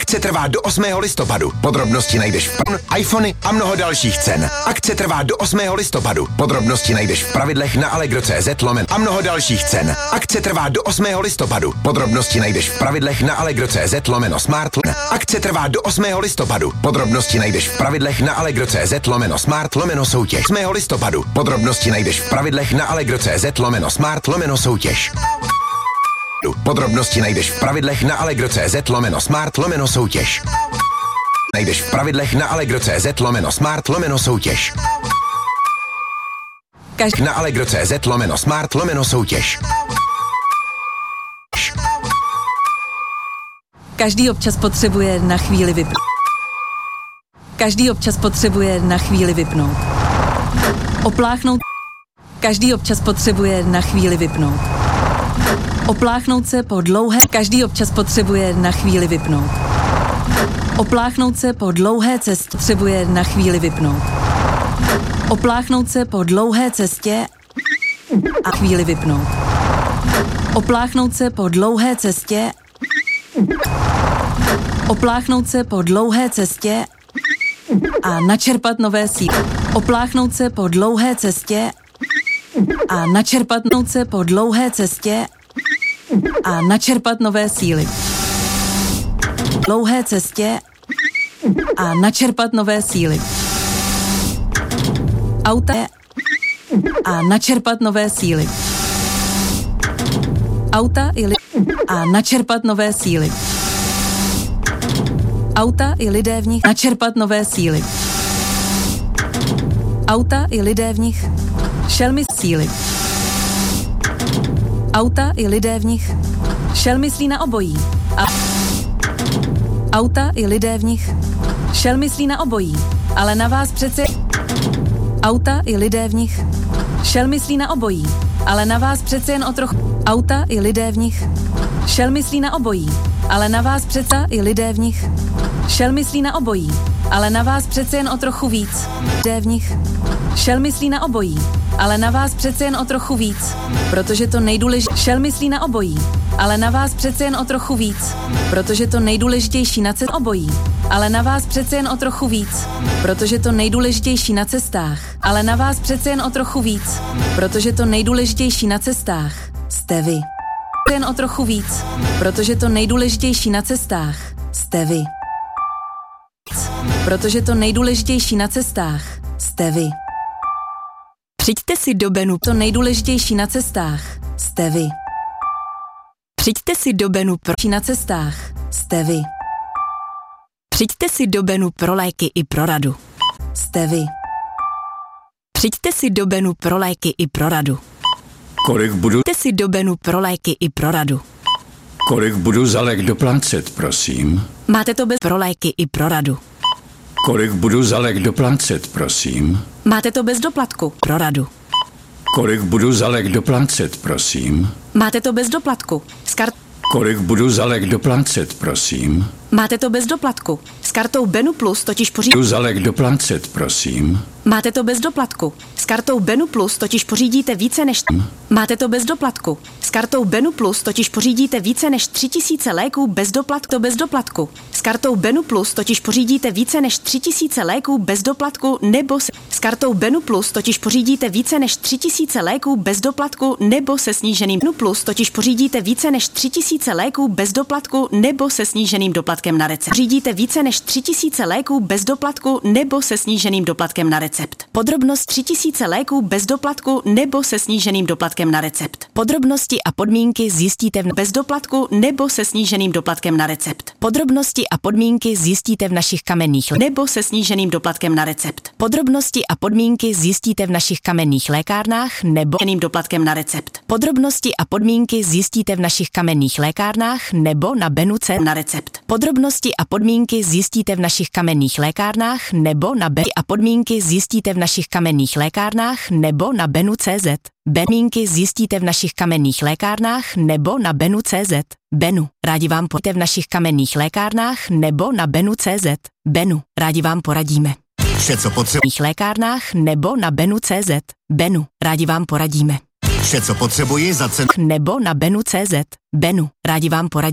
Akce trvá do 8. listopadu. Podrobnosti najdeš v iPhony a mnoho dalších cen. Akce trvá do 8. listopadu. Podrobnosti najdeš v pravidlech na allegro.cz a mnoho dalších cen. Akce trvá do 8. listopadu. Podrobnosti najdeš v pravidlech na allegro.cz/smart. Akce trvá do 8. listopadu. Podrobnosti najdeš v pravidlech na allegro.cz/smart/soutěž. 8. listopadu. Podrobnosti najdeš v pravidlech na allegro.cz/smart/soutěž. Podrobnosti najdeš v pravidlech na allegro.cz/smart/soutěž. Najdeš v pravidlech na allegro.cz/smart/soutěž. Na allegro.cz/smart/soutěž. Každý občas potřebuje na chvíli vypnout. Každý občas potřebuje na chvíli vypnout. Opláchnout. Každý občas potřebuje na chvíli vypnout. Opláchnout se po dlouhé. Každý občas potřebuje na chvíli vypnout. Opláchnout se po dlouhé cestě. Potřebuje na chvíli vypnout. Opláchnout se po dlouhé cestě a chvíli vypnout. Opláchnout se po dlouhé cestě. Opláchnout se po dlouhé cestě a načerpat nové síly. Opláchnout se po dlouhé cestě a načerpat se po dlouhé cestě a načerpat nové síly. Dlouhé cestě a načerpat nové síly. Auta a načerpat nové síly. Auta i a načerpat nové síly. Auta i lidé v nich načerpat nové síly. Auta i lidé v nich šelmy síly. Auta i lidé v nich šel myslí na obojí. Auta i lidé v nich šel myslí na obojí, ale na vás přece. Auta i lidé v nich šel myslí na obojí, ale na vás přece jen o trochu. Auta i lidé v nich šel myslí na obojí, ale na vás přece i lidé v nich šel myslí na obojí, ale na vás přece jen o trochu víc. Lidé v nich šel myslí na obojí, ale na vás přece jen o trochu víc, protože to nejdůležitější. Šel myslí na obojí, ale na vás přece jen o trochu víc, protože to nejdůležitější na cestách. Obojí, ale na vás přece jen o trochu víc, protože to nejdůležitější na cestách, ale na vás přece jen o trochu víc, protože to nejdůležitější na cestách jste vy. Jen o trochu víc, protože to nejdůležitější na cestách jste vy. Protože to nejdůležitější na cestách jste vy. Přijďte si do Benu, to nejdůležitější na cestách jste vy. Přijďte si do Benu na cestách jste vy. Přijďte si do Benu pro léky i pro radu. Jste vy. Přijďte si do Benu pro léky i pro radu. Kolik budu? Přijďte si do Benu pro léky i pro radu. Kolik budu za lék doplácet, prosím? Máte to bez pro léky i pro radu. Kolik budu za lék doplácet, prosím? Máte to bez doplatku pro radu. Kolik budu za lék doplácet, prosím? Máte to bez doplatku. Kolik budu za lék doplácet, prosím? Máte to bez doplatku. S kartou Benu Plus totiž pořídíte. Budu za lék doplácet, prosím? Máte to bez doplatku. S kartou Benu Plus totiž pořídíte více než. Máte to bez doplatku. S kartou Benu Plus totiž pořídíte více než 3000 léků bez doplatku. To bez doplatku. S kartou Benu Plus totiž pořídíte více než 3000 léků bez doplatku nebo se. S kartou Benu Plus totiž pořídíte více než 3000 léků bez doplatku nebo se sníženým. Benu Plus totiž pořídíte více než 3000 léků bez doplatku nebo se sníženým doplatkem na recept. Pořídíte více než 3000 léků bez doplatku nebo se sníženým doplatkem na recept. Podrobnost 3000 léků bez doplatku nebo se sníženým doplatkem na recept. Podrobnosti a podmínky zjistíte bez doplatku nebo se sníženým doplatkem na recept. Podrobnosti a podmínky zjistíte v našich kamenných nebo se sníženým doplatkem na recept. Podrobnosti a podmínky zjistíte v našich kamenných lékárnách nebo sníženým doplatkem na recept. Podrobnosti a podmínky zjistíte v našich kamenných lékárnách nebo na Benu.cz na recept. Podrobnosti a podmínky zjistíte v našich kamenných lékárnách nebo na a podmínky zjistíte v našich kamenných lékárnách nebo na Benu.cz. Podmínky zjistíte v našich kamenných lékárnách nebo na Benu.cz. Benu, rádi vám v našich kamenných lékárnách nebo na Benu.cz. Benu, rádi vám poradíme. Vše, co potřebuješ. Lékárnách nebo na Benu.cz. Benu, rádi vám poradíme. Vše, co potřebuji za cenu. Nebo na Benu.cz. Benu, rádi vám poradíme.